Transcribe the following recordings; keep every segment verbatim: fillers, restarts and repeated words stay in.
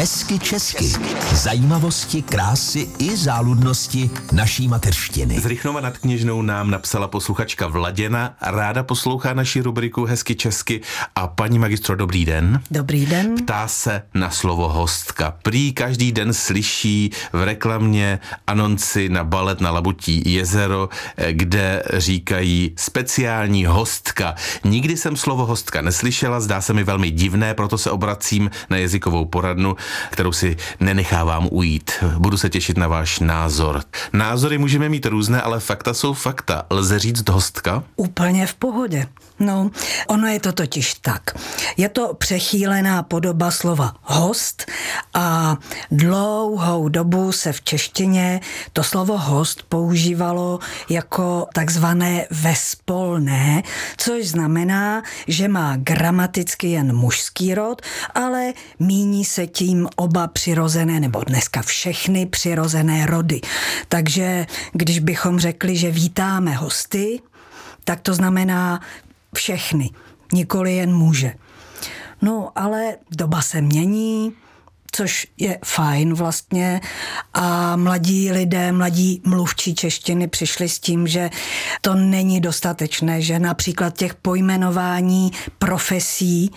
Hezky česky. Zajímavosti, krásy i záludnosti naší mateřštiny. Z Rychnova nad Kněžnou nám napsala posluchačka Vladěna. Ráda poslouchá naši rubriku Hezky česky. A paní magistro, dobrý den. Dobrý den. Ptá se na slovo hostka. Prý každý den slyší v reklamě anonci na balet na Labutí jezero, kde říkají speciální hostka. Nikdy jsem slovo hostka neslyšela, zdá se mi velmi divné, proto se obracím na jazykovou poradnu, kterou si nenechávám ujít. Budu se těšit na váš názor. Názory můžeme mít různé, ale fakta jsou fakta. Lze říct hostka? Úplně v pohodě. No, ono je to totiž tak. Je to přechýlená podoba slova host a dlouhou dobu se v češtině to slovo host používalo jako takzvané vespolné, což znamená, že má gramaticky jen mužský rod, ale míní se tím oba přirozené, nebo dneska všechny přirozené rody. Takže když bychom řekli, že vítáme hosty, tak to znamená všechny, nikoli jen muže. No, ale doba se mění, což je fajn vlastně, a mladí lidé, mladí mluvčí češtiny přišli s tím, že to není dostatečné, že například těch pojmenování profesí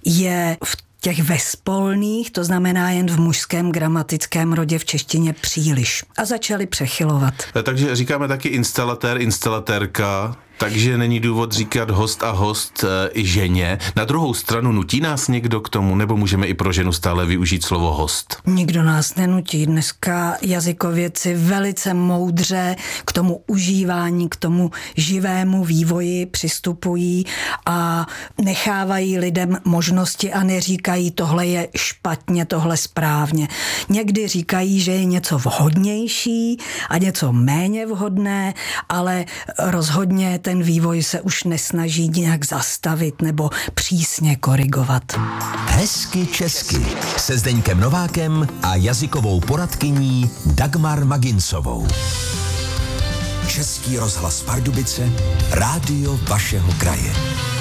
je v těch vespolných, to znamená jen v mužském gramatickém rodě v češtině příliš. A začali přechylovat. Takže říkáme taky instalatér, instalatérka, takže není důvod říkat host a host e, i ženě. Na druhou stranu nutí nás někdo k tomu, nebo můžeme i pro ženu stále využít slovo host? Nikdo nás nenutí. Dneska jazykovědci velice moudře k tomu užívání, k tomu živému vývoji přistupují a nechávají lidem možnosti a neříkají, tohle je špatně, tohle správně. Někdy říkají, že je něco vhodnější a něco méně vhodné, ale rozhodně ten vývoj se už nesnaží nějak zastavit nebo přísně korigovat. Hezky česky se Zdeňkem Novákem a jazykovou poradkyní Dagmar Maginsovou. Český rozhlas Pardubice, rádio vašeho kraje.